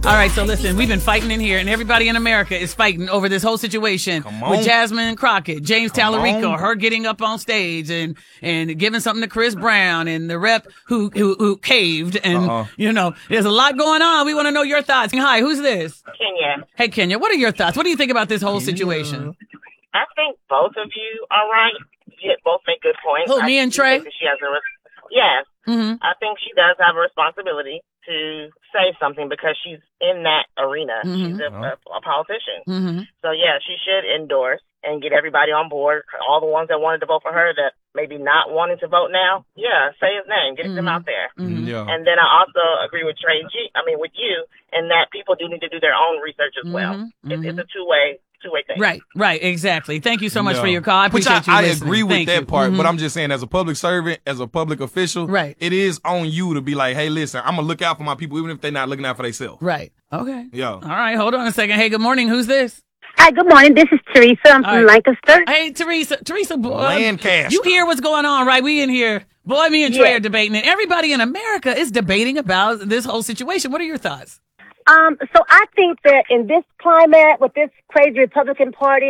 All right, so listen, we've been fighting in here, and everybody in America is fighting over this whole situation with Jasmine Crockett, James Tallarico, her getting up on stage and giving something to Chris Brown, and the rep who caved, and you know, there's a lot going on. We want to know your thoughts. Hi, who's this? Kenya. Hey, Kenya, what are your thoughts? What do you think about this whole situation? I think both of you are right. You both make good points. Who, me and Trey? Yes. Mm-hmm. I think she does have a responsibility to say something because she's in that arena. Mm-hmm. She's a politician. Mm-hmm. So, yeah, she should endorse and get everybody on board. All the ones that wanted to vote for her that maybe not wanting to vote now, yeah, say his name. Get them out there. Mm-hmm. Yeah. And then I also agree with with you, in that people do need to do their own research as well. Mm-hmm. It's a two-way thing. Right, exactly. Thank you so much for your call. I appreciate you listening. I agree with Thank that you. part, but I'm just saying, as a public servant, as a public official, it is on you to be like, hey, listen, I'm going to look out for my people, even if they're not looking out for themselves. Right. Okay. Yeah. All right, hold on a second. Hey, good morning. Who's this? Hi, good morning. This is Teresa. I'm from Lancaster. Hey, Teresa, boy, Lancaster. you hear what's going on, right? We in here. Boy, me and Trey are debating, and everybody in America is debating about this whole situation. What are your thoughts? So I think that in this climate with this crazy Republican Party,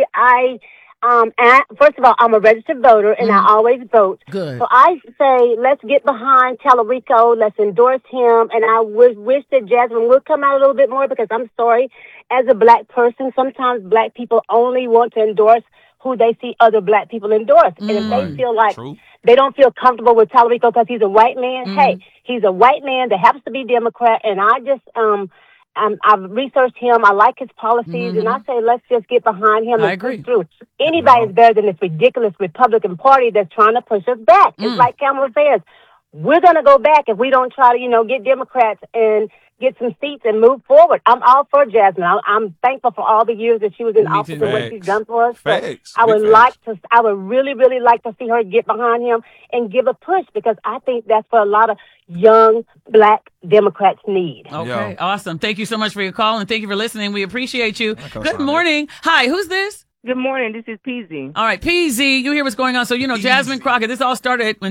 first of all, I'm a registered voter and I always vote. Good. So I say, let's get behind Tallarico. Let's endorse him. And I wish that Jasmine would come out a little bit more, because I'm sorry, as a black person, sometimes black people only want to endorse who they see other black people endorse. And if they feel like they don't feel comfortable with Tallarico because he's a white man, hey, he's a white man that happens to be Democrat. And I just, I've researched him. I like his policies, and I say let's just get behind him and push through. Anybody's better than this ridiculous Republican Party that's trying to push us back. It's like Kamala says, we're going to go back if we don't try to, get Democrats and get some seats and move forward. I'm all for Jasmine. I'm thankful for all the years that she was in office and what she's done for us. I would really, really like to see her get behind him and give a push, because I think that's what a lot of young black Democrats need. Okay, awesome. Thank you so much for your call, and thank you for listening. We appreciate you. Good morning. Hi, who's this? Good morning. This is PZ. All right, PZ, you hear what's going on. So, Jasmine Crockett, this all started when